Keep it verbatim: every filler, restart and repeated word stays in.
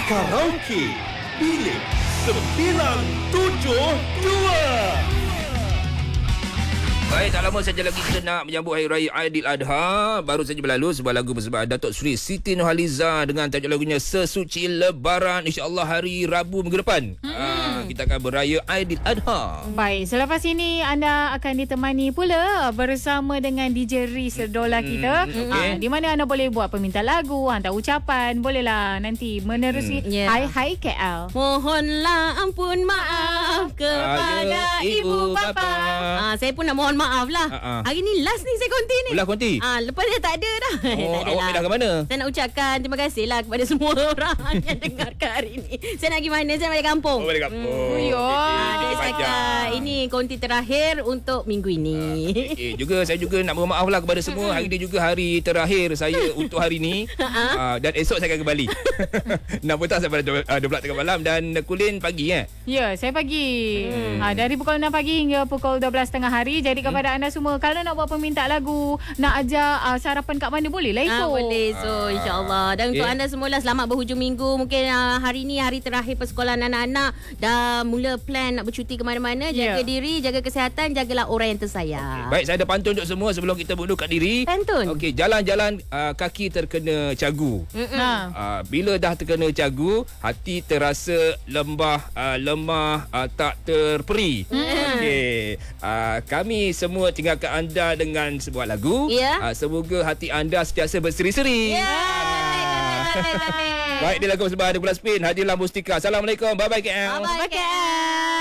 Karaoke Bilik sembilan tujuh dua. Baik, tak lama saja lagi kita nak menyambut Hari Raya Aidiladha. Baru saja berlalu sebuah lagu bersama Datuk Seri Siti Nurhaliza dengan tajuk lagunya Sesuci Lebaran. InsyaAllah hari Rabu minggu depan hmm. aa, kita akan beraya Aidiladha. Baik, selepas ini anda akan ditemani pula bersama dengan D J Riz Dola kita. Hmm, okay. Aa, di mana anda boleh buat permintaan lagu, hantar ucapan, bolehlah nanti menerusi hmm. yeah. Hai Hai K L. Mohonlah ampun maaf kepada Ayuh, ibu bapa. Ah, saya pun nak mohon maaf lah. Uh-uh. Hari ni last ni saya konti ni. Belah konti? Ah, lepas ni tak ada dah. Oh, tak ada awak lah. pindah ke mana? Saya nak ucapkan terima kasih lah kepada semua orang yang dengarkan hari ni. Saya nak pergi mana? Saya balik kampung. Oh, balik kampung. Hmm. Oh, okay, Dia cakap ini konti terakhir untuk minggu ini. Uh, okay. Juga saya juga nak mohon maaf lah kepada semua. Hari ni juga hari terakhir saya untuk hari ni. uh, dan esok saya akan kembali. enam petang sampai dua belas tengah malam. Dan Kulin pagi eh? Ya, saya pagi. Hmm. Ha, dari pukul enam pagi hingga pukul dua belas tengah hari. Jadi kepada hmm. anda semua, kalau nak buat permintaan lagu, nak ajak uh, sarapan kat mana, boleh lah ikut. Ah, boleh. So Ah. insyaAllah. Dan okay. untuk anda semula, selamat berhujung minggu. Mungkin uh, hari ni hari terakhir persekolahan anak-anak. Dah mula plan nak bercuti ke mana-mana. Jaga yeah. diri, jaga kesihatan, jagalah orang yang tersayang. Okay. Baik, saya ada pantun untuk semua sebelum kita berunding kat diri. Pantun? Okey, jalan-jalan uh, kaki terkena cagu. Ha. Uh, bila dah terkena cagu, hati terasa lembah, uh, lemah, uh, tak terperi. Okey. Uh, kami semua tinggalkan anda dengan sebuah lagu. Ya. Uh, semoga hati anda sentiasa berseri-seri. Ya, cantik, cantik, cantik. Baik, di lagu sebab ada Bulan Spin. Hadirlah Mustika. Assalamualaikum. Bye-bye K L. Bye-bye K L.